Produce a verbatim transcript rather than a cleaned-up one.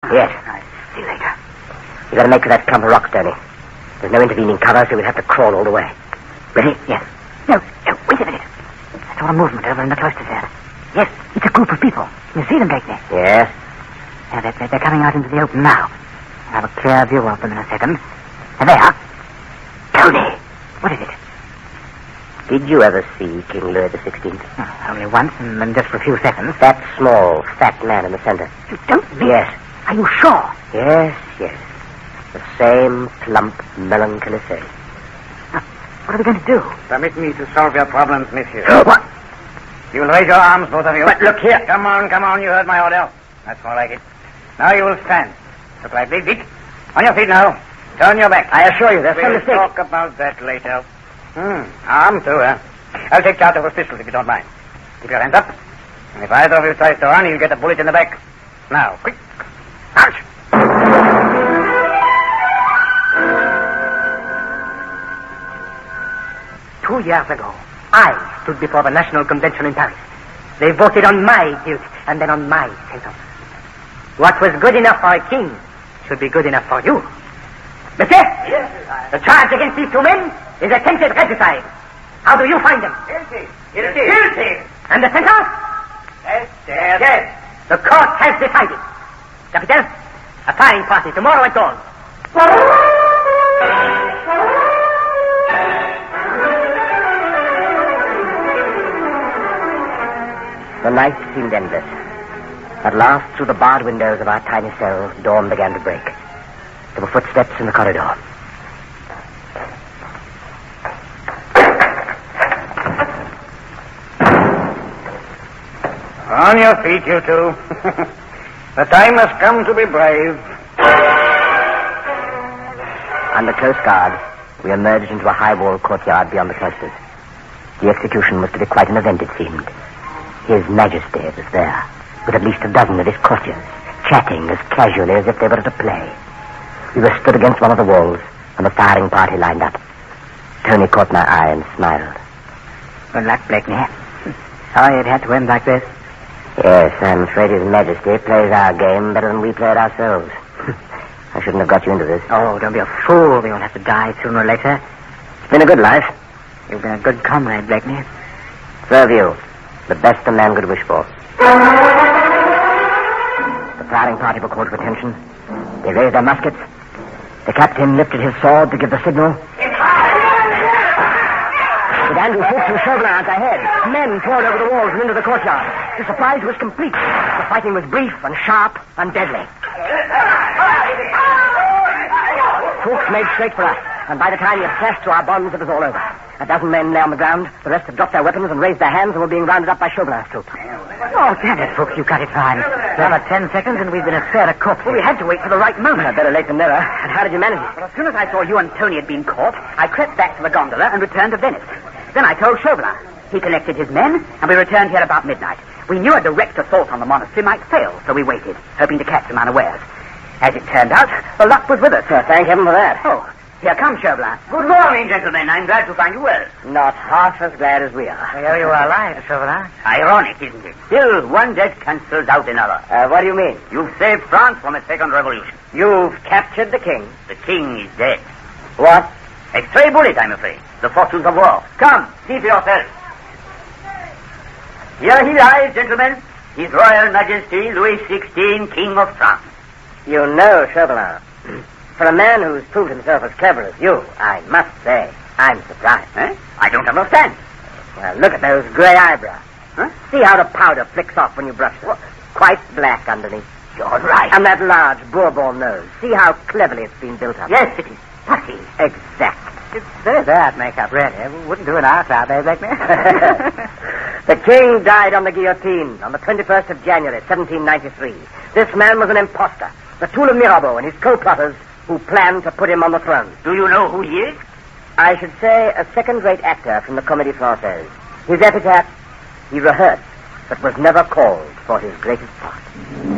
Yes. Right. See you later. You gotta make for that clump of rocks, Tony. There's no intervening cover, so we'd have to crawl all the way. Ready? Yes. No, no, wait a minute. I saw a movement over in the cloisters there. Yes, it's a group of people. You see them, Blakeney? Yes. Yeah, they're, they're coming out into the open now. I'll have a clear view of them in a second. There they are. Tony! What is it? Did you ever see King Louis the Sixteenth? Oh, only once, and then just for a few seconds. That small, fat man in the center. You don't mean... Yes. Are you sure? Yes, yes. The same plump, melancholy face. What are we going to do? Permit me to solve your problems, monsieur. What? You will raise your arms, both of you. But look here. Come on, come on. You heard my order. That's more like it. Now you will stand. Look lively, Dick. On your feet now. Turn your back. I assure you, there's some We'll mistake. talk about that later. Hmm. Arm too, huh? I'll take charge of those pistols if you don't mind. Keep your hands up. And if either of you tries to run, you'll get a bullet in the back. Now, quick. March. Two years ago, I stood before the National Convention in Paris. They voted on my guilt and then on my sentence. What was good enough for a king should be good enough for you. Monsieur, yes, the charge against these two men is attempted regicide. How do you find them? Guilty. Guilty. Guilty. And the sentence? Yes, yes. Yes. The court has decided. Captain, a firing party tomorrow at dawn. The night seemed endless. At last, through the barred windows of our tiny cell, dawn began to break. There were footsteps in the corridor. On your feet, you two. The time has come to be brave. Under close guard, we emerged into a high-walled courtyard beyond the cloisters. The execution was to be quite an event, it seemed. His Majesty was there, with at least a dozen of his courtiers, chatting as casually as if they were at a play. We were stood against one of the walls, and the firing party lined up. Tony caught my eye and smiled. Good luck, Blakeney. Sorry it had to end like this. Yes, I'm afraid His Majesty plays our game better than we play it ourselves. I shouldn't have got you into this. Oh, don't be a fool. We all have to die sooner or later. It's been a good life. You've been a good comrade, Blakeney. So have you. The best a man could wish for. The firing party were called to attention. They raised their muskets. The captain lifted his sword to give the signal. With Andrew Fuchs and Chauvelin ahead, men poured over the walls and into the courtyard. The surprise was complete. The fighting was brief and sharp and deadly. Fuchs made straight for us, and by the time he had slashed through our bonds, it was all over. A dozen men lay on the ground. The rest had dropped their weapons and raised their hands and were being rounded up by Chauvelin's troop. Oh, damn it, Fuchs, you got it fine. Another ten seconds and we've been as fair a corpse. Well, we had to wait for the right moment. Better late than never. And how did you manage it? Well, as soon as I saw you and Tony had been caught, I crept back to the gondola and returned to Venice. Then I told Chauvelin. He collected his men, and we returned here about midnight. We knew a direct assault on the monastery might fail, so we waited, hoping to catch them unawares. As it turned out, the luck was with us. Well, thank heaven for that. Oh, here comes Chauvelin. Good morning, gentlemen. I'm glad to find you well. Not half as glad as we are. Here you are alive, Chauvelin. Ironic, isn't it? Still, one death cancels out another. Uh, what do you mean? You've saved France from a second revolution. You've captured the king. The king is dead. What? A stray bullet, I'm afraid. The fortunes of war. Come, see for yourself. Here he lies, gentlemen. His Royal Majesty Louis the sixteenth, King of France. You know, Chauvelin, for a man who's proved himself as clever as you, I must say, I'm surprised. Eh? I don't understand. Well, look at those gray eyebrows. Huh? See how the powder flicks off when you brush them. Quite black underneath. You're right. And that large Bourbon nose. See how cleverly it's been built up. Yes, it is pussy. Exactly. It's very bad makeup, really. It wouldn't do in our crowd, eh, Blakeney? The king died on the guillotine on the twenty-first of January, seventeen ninety-three. This man was an impostor, the tool of Mirabeau and his co-plotters who planned to put him on the throne. Do you know who he is? I should say a second-rate actor from the Comédie Française. His epitaph, he rehearsed, but was never called for his greatest part.